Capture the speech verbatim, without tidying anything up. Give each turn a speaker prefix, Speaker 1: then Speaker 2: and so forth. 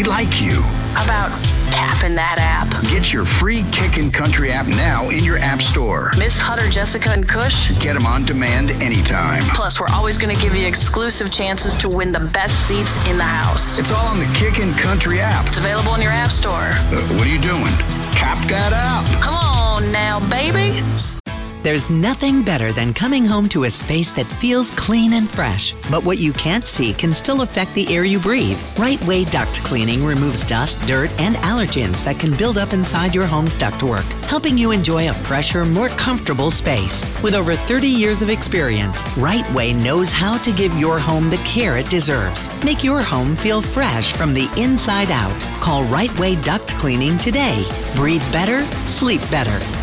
Speaker 1: like you.
Speaker 2: How about tapping that app?
Speaker 1: Get your free Kickin' Country app now in your app store.
Speaker 2: Miss Hutter, Jessica, and Kush?
Speaker 1: Get them on demand anytime.
Speaker 2: Plus, we're always going to give you exclusive chances to win the best seats in the house.
Speaker 1: It's all on the Kickin' Country app.
Speaker 2: It's available in your app store.
Speaker 1: Uh, what are you doing? Tap that app.
Speaker 2: Come on now, baby.
Speaker 3: There's nothing better than coming home to a space that feels clean and fresh, but what you can't see can still affect the air you breathe. Right Way Duct Cleaning removes dust, dirt, and allergens that can build up inside your home's ductwork, helping you enjoy a fresher, more comfortable space. With over thirty years of experience, Right Way knows how to give your home the care it deserves. Make your home feel fresh from the inside out. Call Right Way Duct Cleaning today. Breathe better, sleep better.